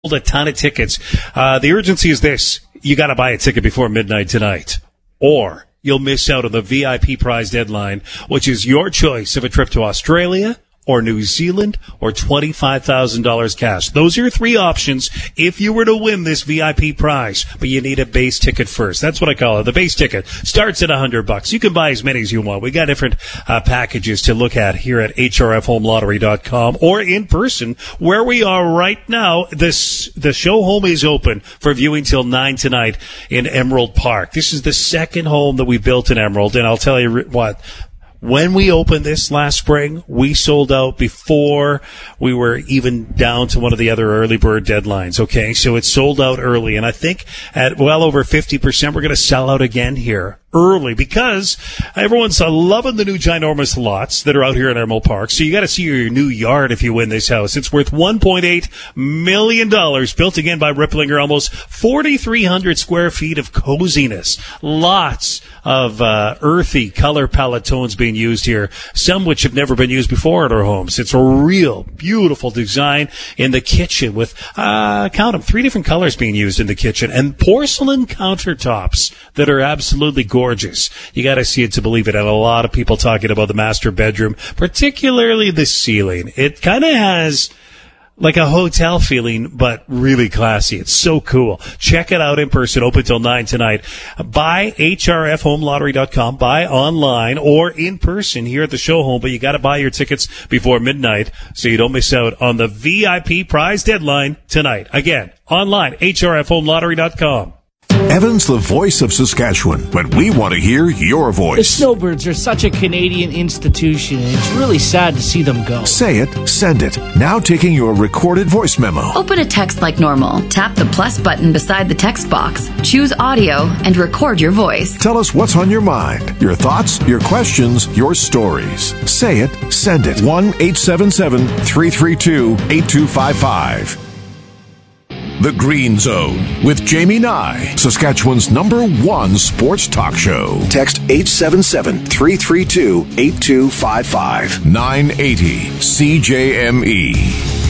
a ton of tickets. The urgency is this. You got to buy a ticket before midnight tonight, or you'll miss out on the VIP prize deadline, which is your choice of a trip to Australia or New Zealand or $25,000 cash. Those are your three options if you were to win this VIP prize, but you need a base ticket first. That's what I call it. The base ticket starts at $100. You can buy as many as you want. We got different packages to look at here at hrfhomelottery.com or in person where we are right now. The show home is open for viewing till 9 tonight in Emerald Park. This is the second home that we built in Emerald, and I'll tell you what. When we opened this last spring, we sold out before we were even down to one of the other early bird deadlines, okay? So it sold out early, and I think at well over 50%, we're going to sell out again here early because everyone's loving the new ginormous lots that are out here in Emerald Park. So you got to see your new yard if you win this house. It's worth $1.8 million, built again by Ripplinger, almost 4,300 square feet of coziness. Lots of earthy color palette tones being used here, some which have never been used before at our homes. It's a real beautiful design in the kitchen with, count them, 3 different colors being used in the kitchen, and porcelain countertops that are absolutely gorgeous. You got to see it to believe it. And a lot of people talking about the master bedroom, particularly the ceiling. It kind of has like a hotel feeling, but really classy. It's so cool. Check it out in person. Open till 9 tonight. Buy hrfhomelottery.com. Buy online or in person here at the show home, but you got to buy your tickets before midnight so you don't miss out on the VIP prize deadline tonight. Again, online, hrfhomelottery.com. Evan's the voice of Saskatchewan, but we want to hear your voice. The Snowbirds are such a Canadian institution, and it's really sad to see them go. Say it, send it. Now taking your recorded voice memo. Open a text like normal. Tap the plus button beside the text box. Choose audio and record your voice. Tell us what's on your mind. Your thoughts, your questions, your stories. Say it, send it. 1-877-332-8255. The Green Zone with Jamie Nye, Saskatchewan's #1 sports talk show. Text 877-332-8255. 980 CJME.